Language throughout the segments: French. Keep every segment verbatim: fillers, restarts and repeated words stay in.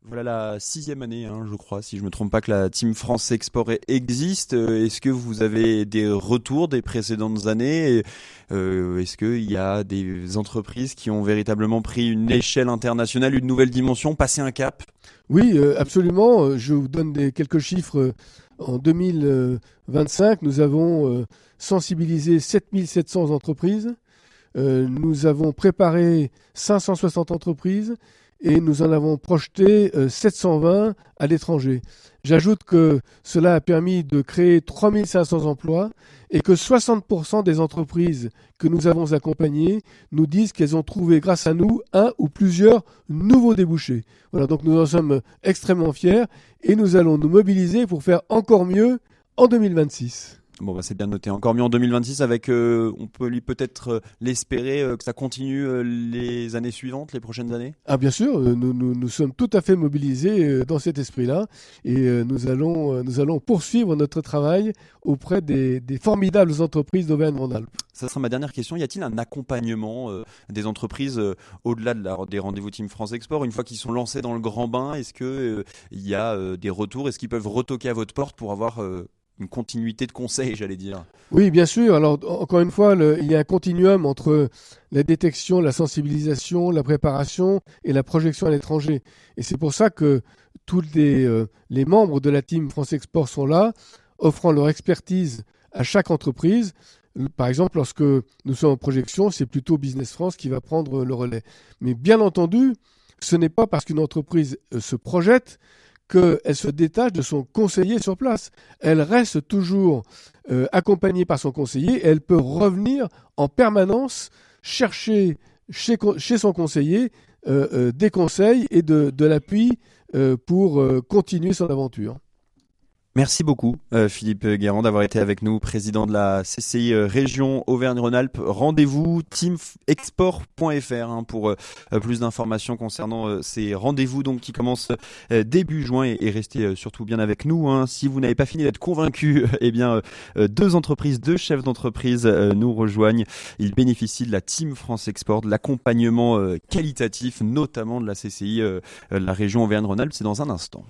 Voilà la sixième année, hein, je crois, si je me trompe pas, que la Team France Export e- existe. Euh, Est-ce que vous avez des retours des précédentes années? Et, euh, Est-ce qu'il y a des entreprises qui ont véritablement pris une échelle internationale, une nouvelle dimension, passé un cap? Oui, euh, absolument. Euh, Je vous donne des, quelques chiffres. Euh, En deux mille vingt-cinq, nous avons euh, sensibilisé sept mille sept cents entreprises. Euh, nous avons préparé cinq cent soixante entreprises et nous en avons projeté euh, sept cent vingt à l'étranger. J'ajoute que cela a permis de créer trois mille cinq cents emplois et que soixante pour cent des entreprises que nous avons accompagnées nous disent qu'elles ont trouvé grâce à nous un ou plusieurs nouveaux débouchés. Voilà, donc nous en sommes extrêmement fiers et nous allons nous mobiliser pour faire encore mieux en deux mille vingt-six. Bon, bah, c'est bien noté. Encore mieux en deux mille vingt-six avec, euh, on peut lui peut-être euh, l'espérer euh, que ça continue euh, les années suivantes, les prochaines années. Ah bien sûr, euh, nous, nous, nous sommes tout à fait mobilisés euh, dans cet esprit-là et euh, nous allons, euh, nous allons poursuivre notre travail auprès des, des formidables entreprises d'Auvergne-Rhône-Alpes. Ça sera ma dernière question. Y a-t-il un accompagnement euh, des entreprises euh, au-delà de la, des rendez-vous Team France Export une fois qu'ils sont lancés dans le grand bain? Est-ce que euh, il y a euh, des retours? Est-ce qu'ils peuvent retoquer à votre porte pour avoir euh, une continuité de conseils, j'allais dire? Oui, bien sûr. Alors, en- encore une fois, le- il y a un continuum entre la détection, la sensibilisation, la préparation et la projection à l'étranger. Et c'est pour ça que tous les, euh, les membres de la team France Export sont là, offrant leur expertise à chaque entreprise. Par exemple, lorsque nous sommes en projection, c'est plutôt Business France qui va prendre le relais. Mais bien entendu, ce n'est pas parce qu'une entreprise euh, se projette qu'elle se détache de son conseiller sur place. Elle reste toujours euh, accompagnée par son conseiller et elle peut revenir en permanence chercher chez, chez son conseiller euh, euh, des conseils et de, de l'appui euh, pour euh, continuer son aventure. Merci beaucoup, euh, Philippe Guérand, d'avoir été avec nous, président de la C C I euh, Région Auvergne-Rhône-Alpes. Rendez-vous team export point f r hein, pour euh, plus d'informations concernant euh, ces rendez-vous donc qui commencent euh, début juin et, et restez euh, surtout bien avec nous. Hein. Si vous n'avez pas fini d'être convaincu, eh bien euh, deux entreprises, deux chefs d'entreprise euh, nous rejoignent. Ils bénéficient de la Team France Export, de l'accompagnement euh, qualitatif, notamment de la C C I, euh, la Région Auvergne-Rhône-Alpes. C'est dans un instant.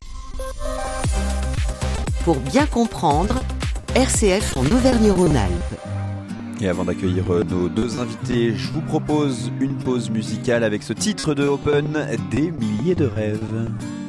Pour bien comprendre, R C F en Auvergne-Rhône-Alpes. Et avant d'accueillir nos deux invités, je vous propose une pause musicale avec ce titre de Open, Des milliers de rêves.